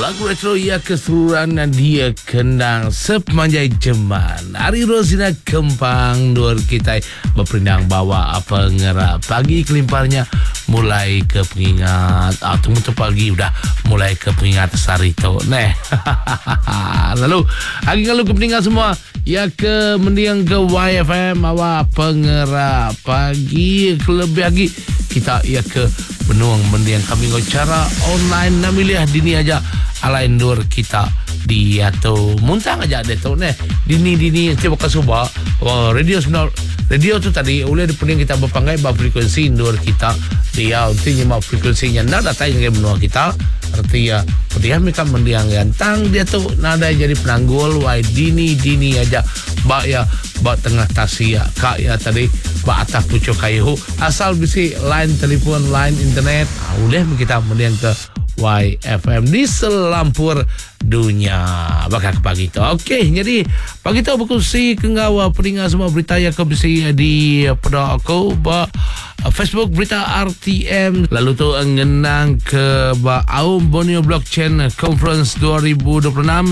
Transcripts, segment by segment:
Lagu retro ia keseluruhan dia kendang sepanjang jeman. Hari Rosina Kempang Nur kita berpendang bawa apa ngera pagi kelimparnya mulai ke pengingat tunggu pagi udah mulai ke pengingat sari tu neh. Lalu hari kalau ke peninggal semua ya ke mendiang ke YFM awak pengera pagi lebih lagi kita ya ke benuang mendiang kami cara online namiliah dini aja alain dur kita di atau muntang aja deh tu neh dini coba kasuba radio tu tadi oleh dipening kita berpanggai bah frekuensi dur kita dia artinya mah frekuensinya nada datang yang benua kita artinya dia mereka mendiang gantang dia tu nada jadi penanggul wai dini aja bak ya bak tengah tasia kak ya tadi bak atas pucuk kayu asal bisi line telefon line internet boleh kita mendiang ke YFM di selampur dunia bakal ke pagi tu. Okey, jadi pagi tu berkongsi kenggawa peningat semua berita yang ke bisi di pada aku Facebook berita RTM lalu tu ngenang ke Aum Borneo Blockchain Conference 2026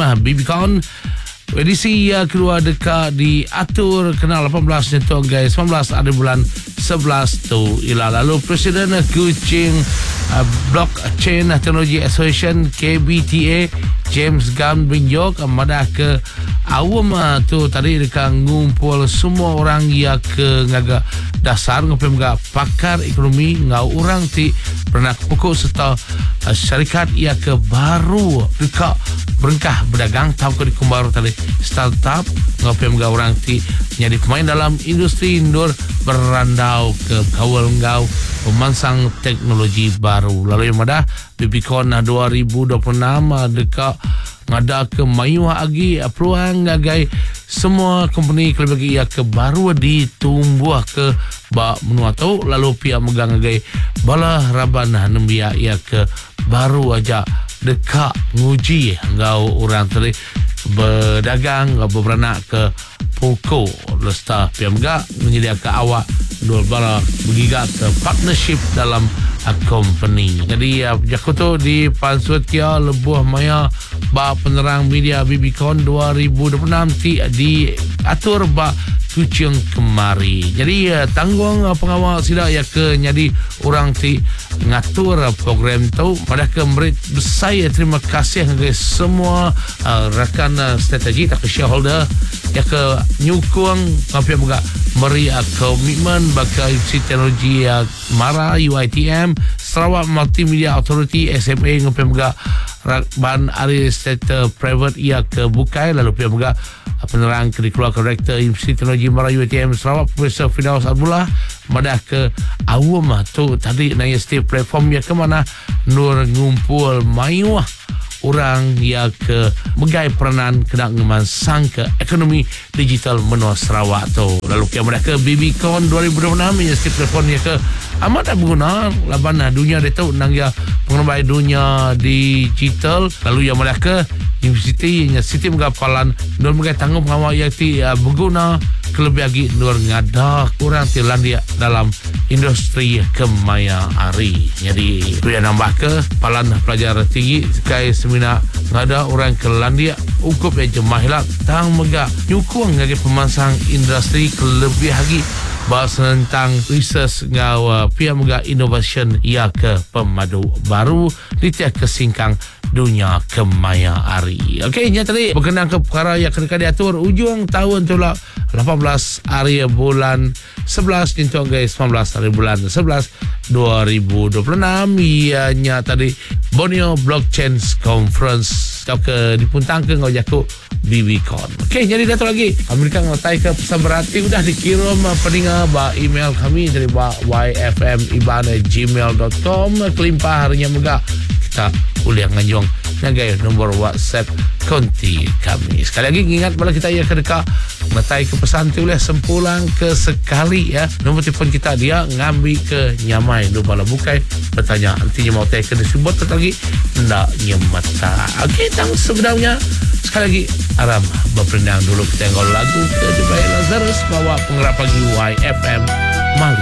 BBCon edisi kedua dekat diatur kenal 18 nyentuh guys 19 ada bulan 11 tu ila lalu Presiden Kuching Blockchain Technology Association KBTA James Gunn Binjok madah ke awam tu tadi dekat ngumpul semua orang yang ke ngaga dasar ngupim ga pakar ekonomi ngau orang ti pernah pokok serta syarikat ia ke baru dekat berengkah berdagang tahu ke dikumbaru tadi startup ngupim ga orang ti jadi pemain dalam industri indoor berandau ke kawal ngau pemansang teknologi baru lalu yang madah BBCon 2026 dekat ngada ke mayuah agi peluang ngagai semua company kalau bagi ia ke baru ditumbuh ke bak menua tu lalu pihak megang ngagai bala rabana nembia ia ke baru aja dekat nguji ngau orang tadi berdagang ngau beranak ke pokok lesta pihak megak menyediakan awak dua bala bergigat ke partnership dalam company. Jadi jaku tu di pansut kia lebuh maya ba penerang media BBCon 2026 ti diatur ba kucing kemari. Jadi tanggung pengawal sida ya ke nyadi orang ti ngatur program tu pada ke merit besar terima kasih kepada semua rakan strategi tak shareholder ya ke nyukung ngapi juga beri komitmen bagi teknologi Mara UiTM Sarawak Multimedia Authority SMA ngapi juga ban ari state private ia ke bukai lalu pihak juga penerang keluarga Rektor Institut Teknologi Mara UiTM Sarawak Profesor Firdaus Abdullah madah ke awam tu tadi naya setiap platform ya ke mana nur ngumpul mayuah orang yang ke megai peranan kena ngemansang ke ekonomi digital menua Sarawak tu lalu kia madah ke BBCon 2026 ya setiap platform ya ke amat tak berguna laban dunia dia tahu nang ya pengembangan dunia digital lalu yang madah ke universiti nya siti mengapalan nur megai tanggung pengawal yang ti berguna kelebih lagi nur ngada kurang ti landia dalam industri kemaya ari jadi tu yang nambah ke palan pelajar tinggi sekai semina ngada orang ke landia ukup ya jemah hilang tang megak nyukung ngagi pemansang industri kelebih lagi bahas tentang research ngau pihak mega innovation ia ke pemadu baru di tiap kesingkang dunia kemaya ari. Okey, nya tadi berkenaan ke perkara yang kena diatur ujung tahun tu lah 18 hari bulan 11 jintung guys 19 hari bulan 11 2026 ianya tadi Borneo Blockchain Conference ke dipuntang ke ngau jaku BBCon. Okey, jadi datang lagi Amerika ngatai ke pesan berarti udah dikirim peninga ba email kami dari yfm@gmail.com kelimpah harinya mega kita uliang ngajong nagai nombor WhatsApp konti kami. Sekali lagi ingat bala kita ya kedeka ngatai ke pesan tu boleh sempulang ke sekali ya. Nombor telefon kita dia ngambil ke nyamai do bala bukai bertanya artinya mau teh ke disebut lagi ndak nyemata. Okey, tang sebenarnya sekali lagi aram berpendang dulu kita ngol lagu ke Dubai Lazarus bawa pengerap pagi YFM Mali.